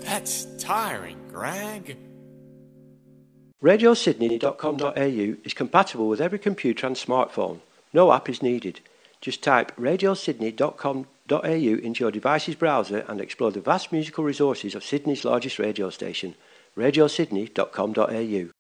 That's tiring, Greg. RadioSydney.com.au is compatible with every computer and smartphone. No app is needed. Just type RadioSydney.com.au into your device's browser and explore the vast musical resources of Sydney's largest radio station, RadioSydney.com.au.